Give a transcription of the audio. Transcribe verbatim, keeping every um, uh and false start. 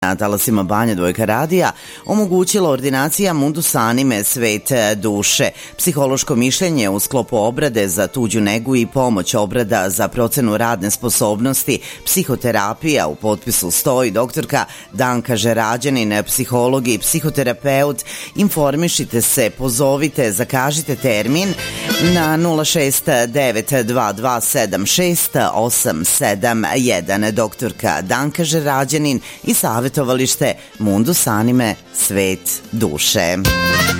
na talasima Banja Dvojka radija omogućila ordinacija Mundus Anime Svet duše, psihološko mišljenje u sklopu obrade za tuđu negu i pomoć, obrada za procenu radne sposobnosti, psihoterapija. U potpisu stoji doktorka Danka Žerađanin, psiholog i psihoterapeut. Informišite se, pozovite, zakažite termin na nula šest devet dva dva sedam šest osam sedam jedan. Doktorka Danka Žerađanin i savjetovalište Mundus Anime Svet duše.